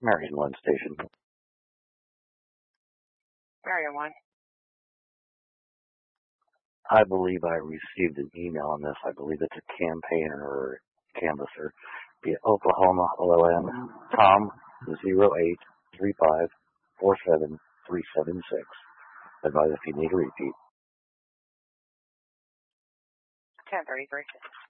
Marion 1 station. Marion 1. I believe I received an email on this. I believe it's a campaigner or canvasser. Be it Oklahoma OLM Tom 0835473776. Advise if you need a repeat. 1033.